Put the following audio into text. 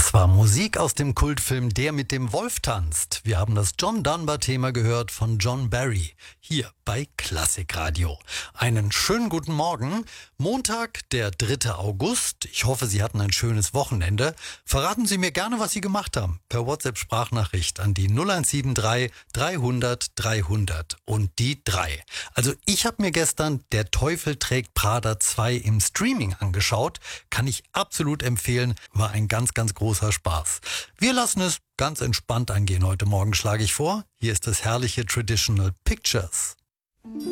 Das war Musik aus dem Kultfilm Der mit dem Wolf tanzt. Wir haben das John Dunbar-Thema gehört von John Barry, hier bei Klassikradio. Einen schönen guten Morgen. Montag, der 3. August. Ich hoffe, Sie hatten ein schönes Wochenende. Verraten Sie mir gerne, was Sie gemacht haben. Per WhatsApp-Sprachnachricht an die 0173 300 300 und die 3. Also ich habe mir gestern Der Teufel trägt Prada 2 im Streaming angeschaut. Kann ich absolut empfehlen. War ein ganz großer Spaß. Wir lassen es ganz entspannt angehen heute Morgen, schlage ich vor. Hier ist das herrliche Traditional Pictures.